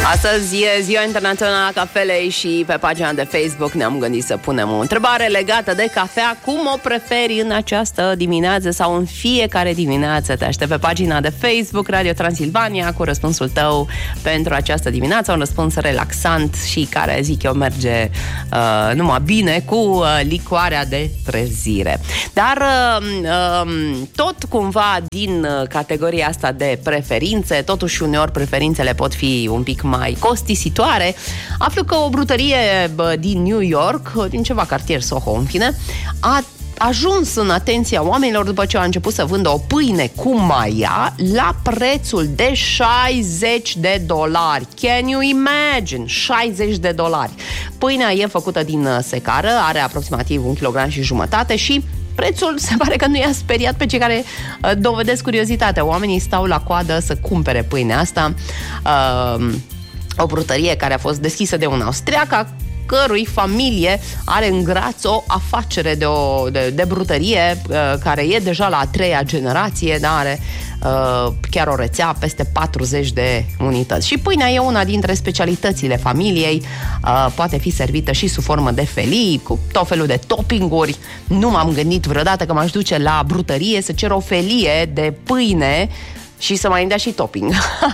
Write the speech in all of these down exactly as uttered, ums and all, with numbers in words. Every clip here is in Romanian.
Astăzi e Ziua Internațională a Cafelei și pe pagina de Facebook ne-am gândit să punem o întrebare legată de cafea. Cum o preferi în această dimineață sau în fiecare dimineață? Te aștept pe pagina de Facebook Radio Transilvania cu răspunsul tău pentru această dimineață. Un răspuns relaxant și care, zic eu, merge uh, numai bine cu uh, licoarea de trezire. Dar uh, uh, tot cumva din uh, categoria asta de preferințe, totuși uneori preferințele pot fi un pic mai costisitoare. Aflu că o brutărie bă, din New York, din ceva cartier Soho, în fine, a ajuns în atenția oamenilor după ce a început să vândă o pâine cu maia la prețul de șaizeci de dolari. Can you imagine? șaizeci de dolari. Pâinea e făcută din secară, are aproximativ un kilogram și jumătate și prețul se pare că nu i-a speriat pe cei care uh, dovedesc curiozitatea. Oamenii stau la coadă să cumpere pâinea asta. Uh, o brutărie care a fost deschisă de un austriac, a cărui familie are în graț o afacere de, o, de, de brutărie uh, care e deja la a treia generație, dar are uh, chiar o rețea peste patruzeci de unități. Și pâinea e una dintre specialitățile familiei, uh, poate fi servită și sub formă de felii, cu tot felul de toppinguri. Nu m-am gândit vreodată că m-aș duce la brutărie să cer o felie de pâine și să mai îmi dea și topping.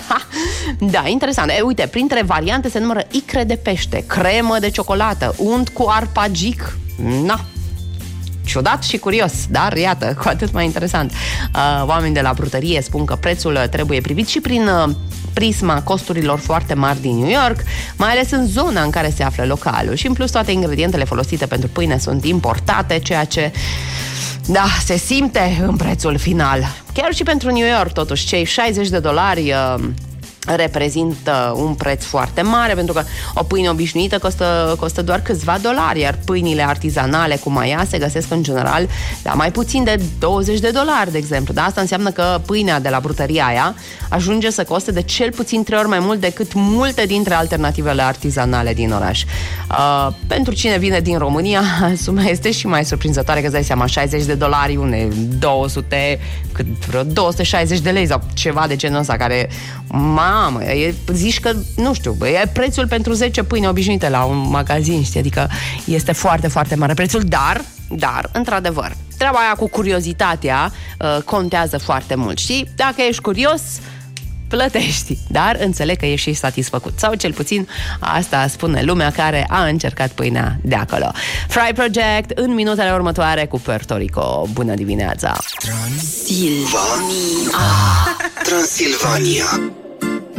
Da, interesant. E, uite, printre variante se numără icre de pește, cremă de ciocolată, unt cu arpagic. Na, ciudat și curios, dar iată, cu atât mai interesant. Uh, oamenii de la brutărie spun că prețul trebuie privit și prin uh, prisma costurilor foarte mari din New York, mai ales în zona în care se află localul. Și în plus toate ingredientele folosite pentru pâine sunt importate, ceea ce da, se simte în prețul final. Chiar și pentru New York, totuși, cei șaizeci de dolari uh, reprezintă un preț foarte mare, pentru că o pâine obișnuită costă, costă doar câțiva dolari, iar pâinile artizanale cu maia se găsesc în general la mai puțin de douăzeci de dolari, de exemplu. Da? Asta înseamnă că pâinea de la brutăria aia ajunge să coste de cel puțin trei ori mai mult decât multe dintre alternativele artizanale din oraș. Uh, pentru cine vine din România, suma este și mai surprinzătoare, că îți dai seama, șaizeci de dolari, une două sute, cât, vreo două sute șaizeci de lei sau ceva de genul ăsta, care mamă, e, zici că, nu știu, e prețul pentru zece pâine obișnuite la un magazin, știi? Adică este foarte, foarte mare prețul, dar, dar, într-adevăr, treaba aia cu curiozitatea uh, contează foarte mult, știi? Dacă ești curios, plătești, dar înțeleg că ești și satisfăcut. Sau cel puțin asta spune lumea care a încercat pâinea de acolo. Fry Project în minutele următoare cu Puerto Rico. Bună dimineața! Transilvania. Ah. Transilvania.